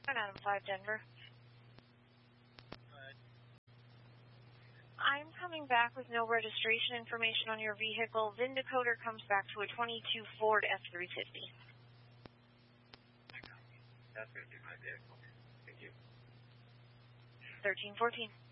Adam 5 Denver. Alright. I'm coming back with no registration information on your vehicle. VIN decoder comes back to a 22 Ford F350. That's going to be my vehicle. Thank you. 1314.